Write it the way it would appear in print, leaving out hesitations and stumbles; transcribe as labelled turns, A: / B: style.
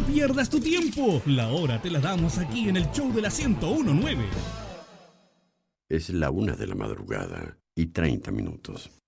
A: pierdas tu tiempo. La hora te la damos aquí en el show de la 101.9.
B: Es la 1:30 y 30 minutos.